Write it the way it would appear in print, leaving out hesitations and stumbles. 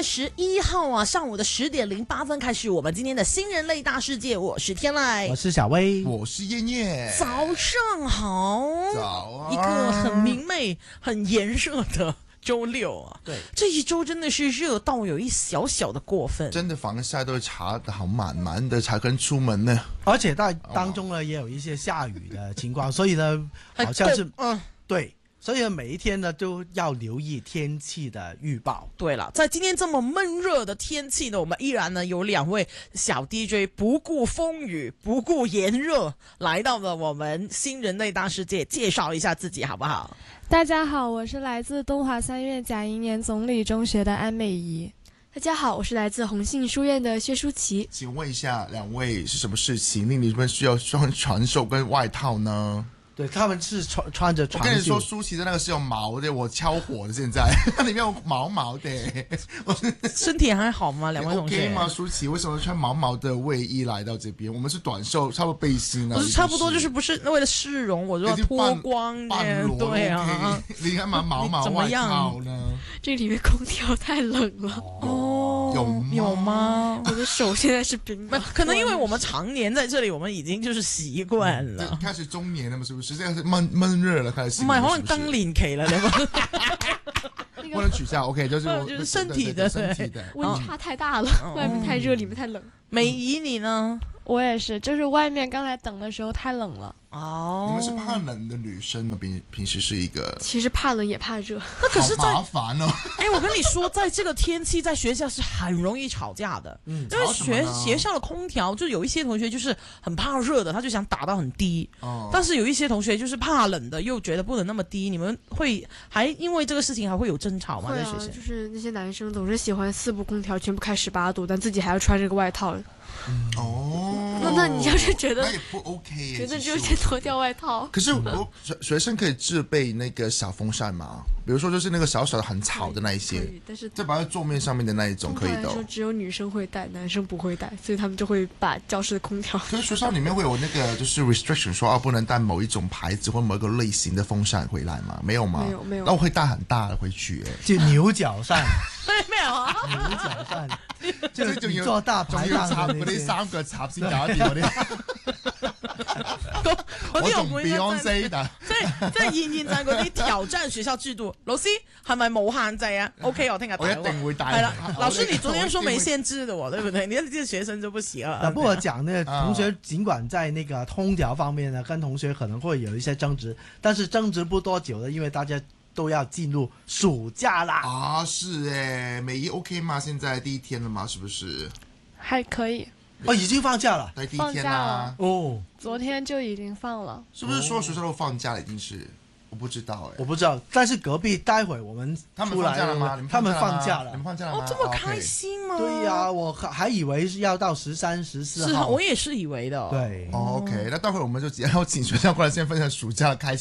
月11号啊，上午的10:08开始，我们今天的新人类大世界。我是天籁， 我是小薇， 我是燕燕。 早上好， 早啊！ 一个很明媚、很炎热的周六啊。 对， 这一周真的是热到有一小小的过分， 真的防晒都擦得好满的才肯出门呢。 而且当中呢也有一些下雨的情况，所以呢好像是对。所以每一天呢都要留意天气的预报。 对了，在今天这么闷热的天气呢，我们依然呢有2位小 DJ 不顾风雨、不顾炎热，来到了我们新人类大世界，介绍一下自己好不好？ 大家好，我是来自东华三院贾英年总理中学的安美仪。 大家好，我是来自红信书院的薛舒淇。 请问一下2位是什么事情令你们需要穿长袖跟外套呢？ 对，他们是穿着长袖。 我跟你说，舒淇的那个是有毛的，我敲火的，现在它里面有毛的。 身体还好吗？2位同学 OK 吗？舒淇为什么穿毛的卫衣来到这边？我们是短袖，差不多背心啊。 不是差不多，就是不是为了市容，我就要脱光。对啊， 你干嘛毛外套呢？ 这里面空调太冷了。 有吗？ 我的手现在是冰的。 可能因为我们常年在这里，我们已经就是习惯了。 开始中年了嘛，是不是？这样是闷热了，开始。 唔係，可能更年期了，你不能取消 ，OK， 就是身体的温差太大了，外面太热，里面太冷。 美仪你呢？ 我也是，就是外面刚才等的时候太冷了。 你们是怕冷的女生吗？平时是一个， 其实怕冷也怕热。 那可是好麻烦哦。 我跟你说，在这个天气，在学校是很容易吵架的。因为学校的空调，就有一些同学就是很怕热的，他就想打到很低。但是有一些同学就是怕冷的，又觉得不能那么低。你们还因为这个事情还会有争吵吗？在学校就是那些男生总是喜欢4部空调全部开18度，但自己还要穿这个外套。那你要是觉得那也不 OK， 觉得就先脱掉外套。 可是学生可以自备那个小风扇吗？比如说就是那个小小的很吵的那一些， 但是再把它桌面上面的那一种可以的。 说只有女生会带，男生不会带，所以他们就会把教室的空调。 可是学校里面会有那个就是 restriction 说不能带某一种牌子或某一个类型的风扇回来吗？没有吗？ 没有。 那我会带很大的回去就牛角扇。 没有啊， 牛角扇，就你做大排檔嗰啲3腳插先搞掂嗰啲。 我仲 Beyonce 即係現在嗰啲挑戰學校制度，老師係咪冇限制啊 ？OK， 我聽日帶我一定會帶。 係啦，老師你昨天說沒限制的，對不對？你這學生就不行了。 不過講呢，同學儘管在那個空調方面呢，跟同學可能會有一些爭執，但是爭執不多久的，因為大家都要進入暑假啦。 是美儀 OK 嗎？現在第1天了嗎？是不是？ 還可以。 已經放假了。 第1天啦。 昨天就已經放了。 是不是所有學校都放假了？已經是。我不知道我不知道，但是隔壁待會我們出來了嗎？他們放假了。 你們放假了嗎？ 這麼開心嗎？ 對呀，我還以為是要到13、14號。 我也是以為的。 對。 OK，那待會我們就只要請學校過來先分享暑假的開心。